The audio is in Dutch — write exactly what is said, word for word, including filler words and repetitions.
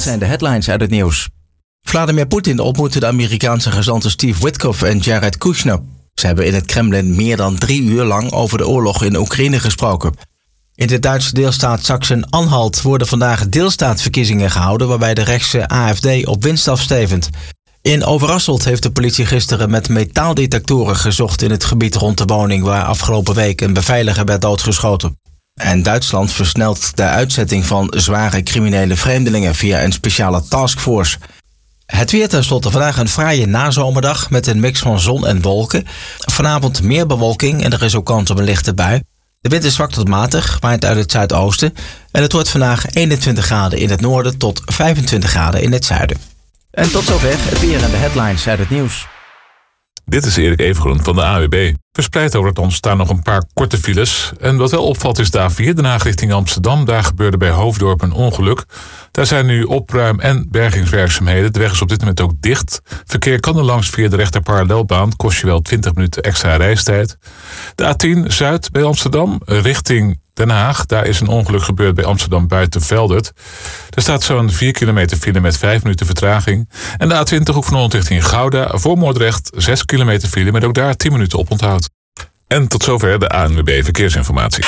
zijn de headlines uit het nieuws. Vladimir Poetin ontmoette de Amerikaanse gezanten Steve Witkoff en Jared Kushner. Ze hebben in het Kremlin meer dan drie uur lang over de oorlog in Oekraïne gesproken. In de Duitse deelstaat Sachsen-Anhalt worden vandaag deelstaatverkiezingen gehouden waarbij de rechtse A F D op winst afstevend. In Overasselt heeft de politie gisteren met metaaldetectoren gezocht in het gebied rond de woning waar afgelopen week een beveiliger werd doodgeschoten. En Duitsland versnelt de uitzetting van zware criminele vreemdelingen via een speciale taskforce. Het weer tenslotte vandaag een fraaie nazomerdag met een mix van zon en wolken. Vanavond meer bewolking en er is ook kans op een lichte bui. De wind is zwak tot matig, waait uit het zuidoosten. En het wordt vandaag eenentwintig graden in het noorden tot vijfentwintig graden in het zuiden. En tot zover het weer en de headlines uit het nieuws. Dit is Erik Evengroen van de A W B. Verspreid over het land staan nog een paar korte files. En wat wel opvalt is de A vier, Den Haag richting Amsterdam. Daar gebeurde bij Hoofddorp een ongeluk. Daar zijn nu opruim- en bergingswerkzaamheden. De weg is op dit moment ook dicht. Verkeer kan er langs via de rechterparallelbaan. Kost je wel twintig minuten extra reistijd. De A tien Zuid bij Amsterdam richting Den Haag. Daar is een ongeluk gebeurd bij Amsterdam Buitenveldert. Er staat zo'n vier kilometer file met vijf minuten vertraging. En de A twintig Hoek van Holland richting Gouda. Voor Moordrecht zes kilometer file met ook daar tien minuten oponthoud. En tot zover de A N W B Verkeersinformatie.